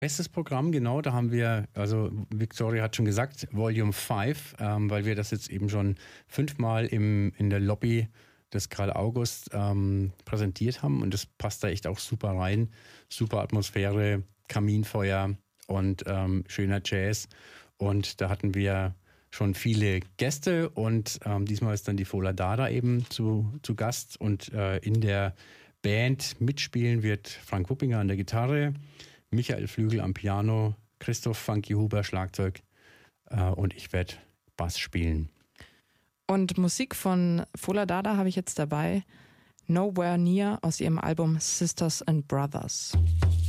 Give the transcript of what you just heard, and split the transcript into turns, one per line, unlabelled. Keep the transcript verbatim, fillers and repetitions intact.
Bestes Programm, genau, da haben wir, also Victoria hat schon gesagt, Volume fünf, ähm, weil wir das jetzt eben schon fünfmal im, in der Lobby des Karl August ähm, präsentiert haben und das passt da echt auch super rein. Super Atmosphäre, Kaminfeuer und ähm, schöner Jazz und da hatten wir schon viele Gäste und ähm, diesmal ist dann die Fola Dada eben zu, zu Gast und äh, in der Band mitspielen wird Frank Wuppinger an der Gitarre, Michael Flügel am Piano, Christoph Funky Huber Schlagzeug äh, und ich werde Bass spielen.
Und Musik von Fola Dada habe ich jetzt dabei. Nowhere Near aus ihrem Album Sisters and Brothers.